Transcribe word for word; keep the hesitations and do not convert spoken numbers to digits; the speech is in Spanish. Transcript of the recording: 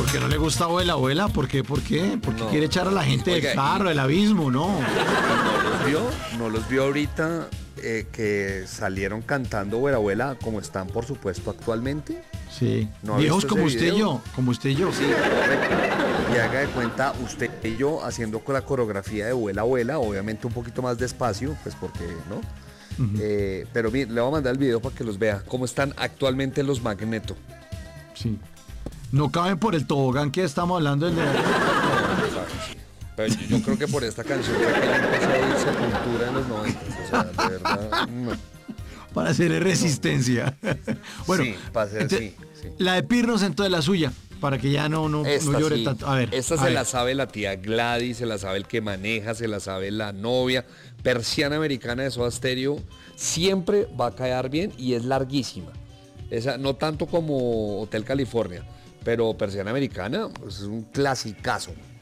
Porque no le gusta abuela, abuela, ¿por qué? ¿Por qué? Porque No. quiere echar a la gente Oiga, del carro, y- del abismo, ¿no? ¿No los vio? ¿No los vio ahorita eh, que salieron cantando Abuela Abuela como están, por supuesto, actualmente? Sí. ¿No ha Viejos visto como ese usted y video? yo, como usted y yo. Sí, correcto. Y haga de cuenta usted y yo haciendo con la coreografía de Abuela Abuela, obviamente un poquito más despacio, pues porque, ¿no? Eh, pero mire, le voy a mandar el video para que los vea, cómo están actualmente los Magneto. Sí. No caben por el tobogán que estamos hablando del de... Pero yo, yo creo que por esta canción fue que yo empecé a oír Sepultura en los noventa. O sea, de verdad, no. para hacer resistencia. Bueno, Sí, para hacer, entonces, sí, sí. la de Pirnos entonces la suya, para que ya no, no, Esta, no llore sí. tanto. A ver, Esta a se ver. la sabe la tía Gladys, se la sabe el que maneja, se la sabe la novia. Persiana Americana de Soda Stereo siempre va a caer bien y es larguísima. Esa, no tanto como Hotel California, pero Persiana Americana pues, es un clasicazo.